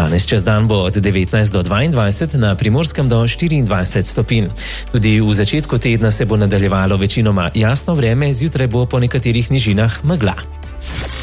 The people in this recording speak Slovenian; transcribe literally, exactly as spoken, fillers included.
Danes čez dan bo od devetnajst do dvaindvajset, na Primorskem do štiriindvajset stopinj. Tudi v začetku tedna se bo nadaljevalo večinoma jasno vreme, zjutraj bo po nekaterih nižinah megla.